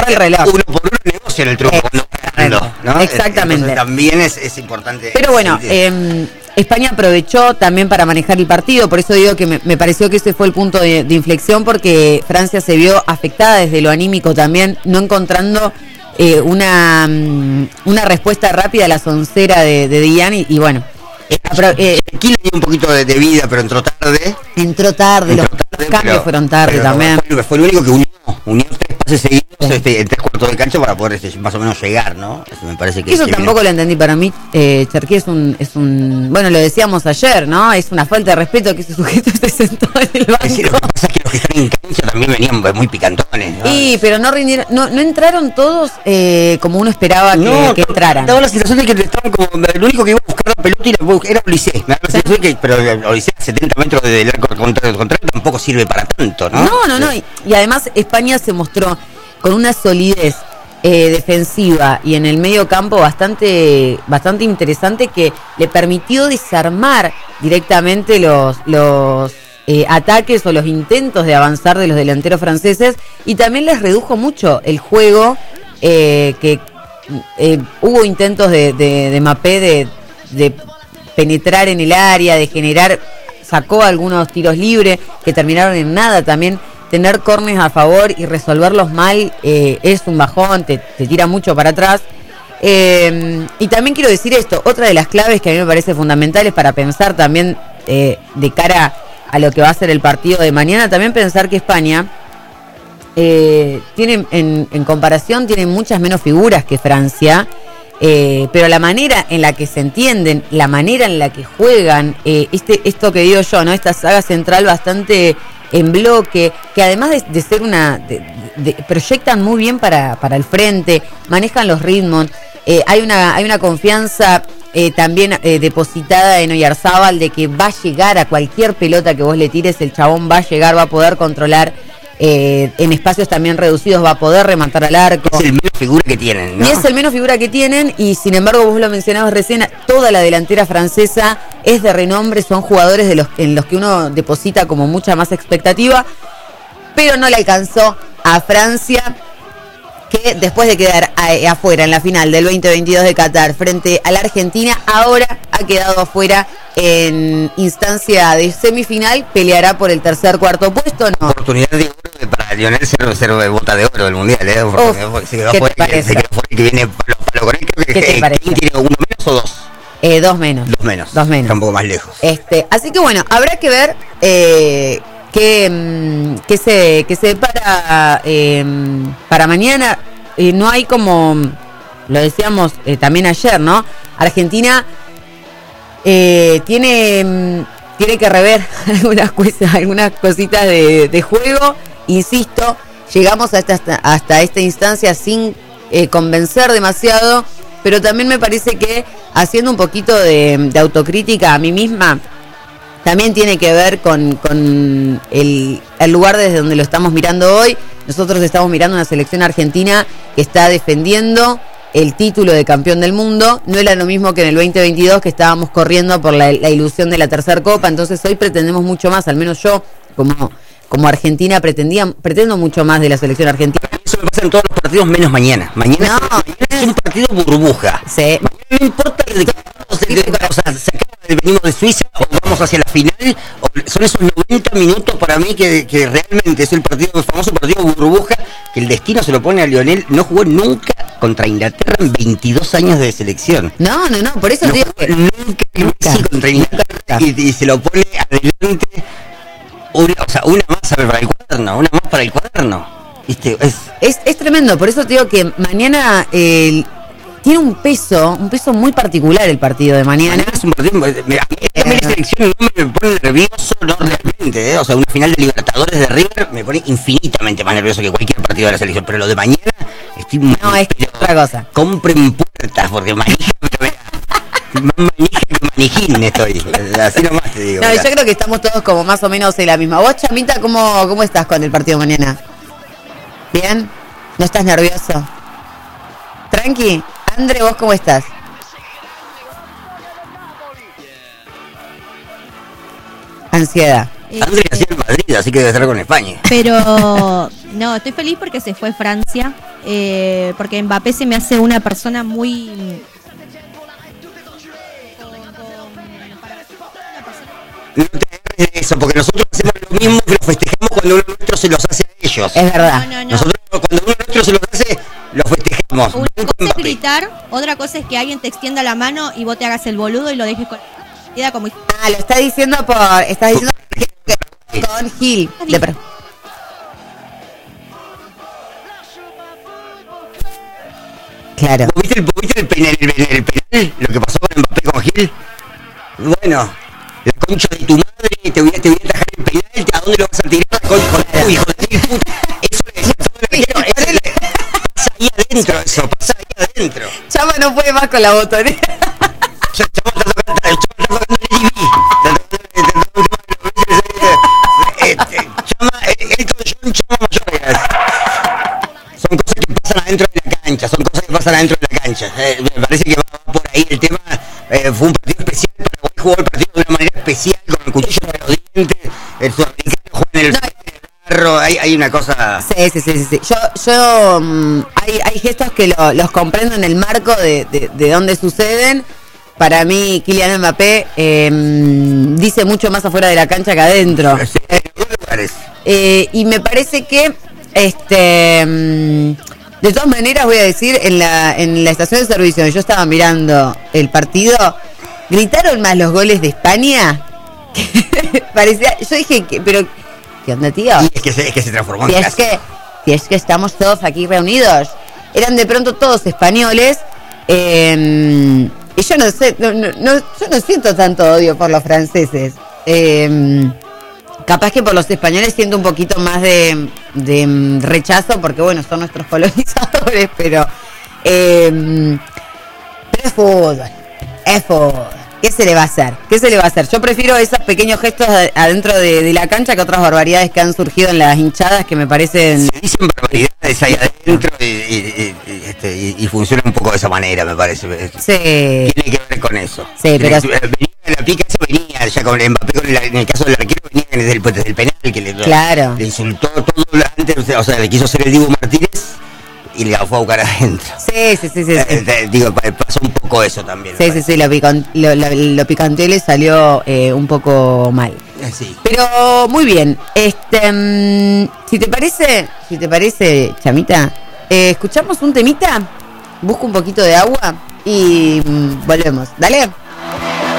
corre el reloj. Uno por uno negocia en el truco cuando ¿no? Exactamente. Entonces, también es importante. Pero bueno, España aprovechó también para manejar el partido, por eso digo que me pareció que ese fue el punto de inflexión, porque Francia se vio afectada desde lo anímico también, no encontrando una respuesta rápida a la soncera de Diane y bueno. Aquí le dio un poquito de vida, pero entró tarde. Los cambios fueron tarde también. Fue lo único que unió 3 pases seguidos en 3 cuartos de cancha para poder más o menos llegar, ¿no? Eso me parece que eso tampoco lo entendí. Para mí, Cherki es un bueno, lo decíamos ayer, ¿no? Es una falta de respeto que ese sujeto esté sentado en el banco. Lo que pasa es que los que están en cancha también venían muy picantones, ¿no? Sí, pero no rindieron, no entraron todos como uno esperaba que entraran. Daba la sensación de que estaban como lo único que iba a buscar la pelota era Olise. Me da la sensación que, pero Olise a 70 metros del arco contrario tampoco sirve para tanto, ¿no? No. Y además España se mostró con una solidez defensiva y en el medio campo bastante interesante, que le permitió desarmar directamente los ataques o los intentos de avanzar de los delanteros franceses, y también les redujo mucho el juego, que hubo intentos de Mbappé de penetrar en el área, de generar, sacó algunos tiros libres que terminaron en nada. También tener córneres a favor y resolverlos mal es un bajón, te tira mucho para atrás. Y también quiero decir esto, otra de las claves que a mí me parece fundamentales para pensar también de cara a lo que va a ser el partido de mañana, también pensar que España tiene, en comparación, tiene muchas menos figuras que Francia, pero la manera en la que se entienden, la manera en la que juegan, esto que digo yo, ¿no? Esta saga central bastante en bloque, que además de ser proyectan muy bien para el frente, manejan los ritmos, hay una confianza también depositada en Oyarzábal de que va a llegar a cualquier pelota que vos le tires, el chabón va a llegar, va a poder controlar. En espacios también reducidos va a poder rematar al arco. Es el menos figura que tienen, ¿no? Y es el menos figura que tienen, y sin embargo vos lo mencionabas recién, toda la delantera francesa es de renombre, son jugadores en los que uno deposita como mucha más expectativa, pero no le alcanzó a Francia, que después de quedar afuera en la final del 2022 de Qatar frente a la Argentina, ahora ha quedado afuera en instancia de semifinal, peleará por el cuarto puesto, ¿no? Oportunidad de oro para Lionel ser bota de oro del mundial, se quedó ¿qué te parece? Que viene palo con él. Creo que ¿Qué te parece? ¿Quién tiene, uno menos o dos? Dos menos. Está un poco más lejos. Así que bueno, habrá que ver que se para mañana. No hay, como lo decíamos también ayer, ¿no? Argentina tiene que rever algunas cositas de juego. Insisto, llegamos hasta esta instancia sin convencer demasiado, pero también me parece que haciendo un poquito de autocrítica a mí misma, también tiene que ver con el lugar desde donde lo estamos mirando hoy. Nosotros estamos mirando una selección argentina que está defendiendo el título de campeón del mundo. No era lo mismo que en el 2022, que estábamos corriendo por la ilusión de la tercera copa. Entonces hoy pretendemos mucho más, al menos yo como Argentina pretendo mucho más de la selección argentina. Eso me pasa en todos los partidos menos mañana. Mañana es un partido burbuja. Sí. No importa de qué venimos de Suiza o vamos hacia la final, son esos 90 minutos para mí que realmente es el famoso partido burbuja, que el destino se lo pone a Lionel. No jugó nunca contra Inglaterra en 22 años de selección. No, por eso digo que nunca contra Inglaterra, y se lo pone adelante, una más para el cuaderno. Es tremendo, por eso te digo que mañana tiene un peso muy particular el partido de mañana. Es un partido, la selección no me pone nervioso, no realmente, una final de Libertadores de River me pone infinitamente más nervioso que cualquier partido de la selección, pero lo de mañana estoy muy... No, es que otra cosa. Compren puertas, porque manija más manija que manijín estoy, así nomás te digo. No, yo creo que estamos todos como más o menos en la misma. Vos, Chamita, ¿cómo estás con el partido mañana? ¿Bien? ¿No estás nervioso? ¿Tranqui? André, ¿vos cómo estás? Ansiedad. André nació en Madrid, así que debe estar con España. Pero No, estoy feliz porque se fue Francia, porque Mbappé se me hace una persona muy... No te agarres de eso, porque nosotros hacemos lo mismo que lo festejamos cuando uno nuestro se los hace a ellos. Es verdad. No. Nosotros cuando uno nuestro se los hace, lo festejamos. Una cosa es gritar, otra cosa es que alguien te extienda la mano y vos te hagas el boludo y lo dejes con... Queda como... Ah, lo está diciendo Estás diciendo con Gil. Claro. ¿Vos viste el penal? Lo que pasó con Mbappé con Gil. Bueno, la concha de tu madre, te voy a atajar el penal, ¿a dónde lo vas a tirar? Con tu hijo de mil puta. Eso le decía todo lo que pasa ahí adentro, eso, pasa ahí adentro. Chama no puede más con la botonera. Chama está tocando el TV. Chama mayor. Son cosas que pasan adentro de la cancha, me parece que va por ahí el tema. Fue un partido especial, Paraguay jugó el partido de una manera especial, con el cuchillo de los dientes, el sudamericano juega en el barro, hay una cosa... Sí. Yo hay gestos que los comprendo en el marco de donde suceden. Para mí, Kylian Mbappé dice mucho más afuera de la cancha que adentro. Sí, en dos lugares. Y me parece que de todas maneras voy a decir, en la estación de servicio donde yo estaba mirando el partido, gritaron más los goles de España. Parecía, yo dije, pero ¿qué onda, tío? Y es que se transformó en casa. Si es que estamos todos aquí reunidos. Eran de pronto todos españoles. Y yo no sé, yo no siento tanto odio por los franceses. Capaz que por los españoles siento un poquito más de rechazo, porque bueno, son nuestros colonizadores, pero es fútbol. ¿Qué se le va a hacer? Yo prefiero esos pequeños gestos adentro de la cancha que otras barbaridades que han surgido en las hinchadas, que me parecen... Se dicen barbaridades ahí adentro y funciona un poco de esa manera, me parece. Sí. Tiene que ver con eso. Sí, pero... La pica esa venía ya con Mbappé, en el caso del arquero venía desde el penal, que claro. Le insultó todo antes, o sea, le quiso hacer el Dibu Martínez y le fue a buscar adentro. Sí. Digo, pasó un poco eso también. Sí, lo picanteó le salió un poco mal. Sí. Pero muy bien. Si te parece, Chamita, escuchamos un temita, busco un poquito de agua y volvemos. Dale.